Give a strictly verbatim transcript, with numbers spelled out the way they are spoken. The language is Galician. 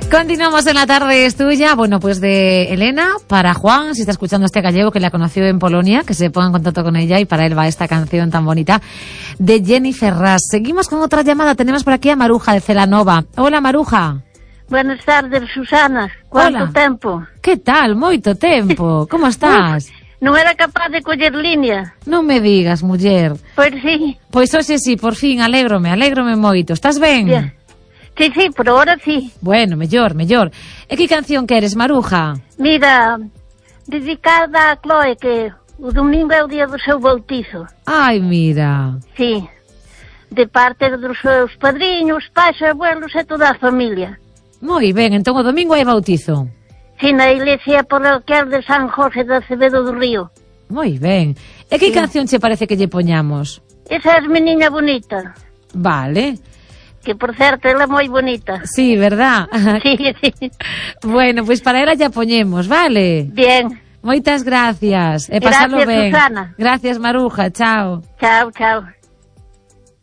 Continuamos en La Tarde es Tuya. Bueno, pues de Elena para Juan, si está escuchando este gallego que la conoció en Polonia, que se ponga en contacto con ella y para él va esta canción tan bonita de Jenny Ferraz. Seguimos con otra llamada. Tenemos por aquí a Maruja de Celanova. Hola, Maruja. Buenas tardes, Susana. ¿Cuánto Hola. tempo? Que tal? Moito tempo. Como estás? Uf, non era capaz de coller línea. Non me digas, muller. Pois sí. Pois hoxe sí, por fin, alégrome, alégrome moito. Estás ben? Yeah. Sí, sí, por ahora sí. Bueno, mellor, mellor. E que canción queres, Maruja? Mira, dedicada a Chloe, que o domingo é o día do seu bautizo. Ai, mira. Sí, de parte dos seus padriños, pais e abuelos e toda a familia. Moi ben, entón o domingo hai bautizo. Sí, na iglesia parroquial de San José de Acevedo do Río. Moi ben. E que Sí. canción che parece que lle poñamos? Esa é mi niña bonita, Vale. que por certo, ela é moi bonita. Sí, verdad? Sí, sí. Bueno, pois pues para ela ya poñemos, vale? Bien. Moitas gracias. E pasalo Gracias, ben. Susana. Gracias, Maruja. Chao. Chao, chao.